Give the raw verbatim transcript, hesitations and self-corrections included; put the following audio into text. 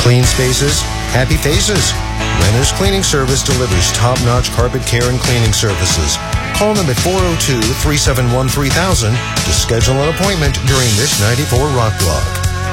Clean spaces, happy faces. Renner's Cleaning Service delivers top-notch carpet care and cleaning services. Call them at four oh two, three seven one, three thousand to schedule an appointment during this ninety-four Rock Block.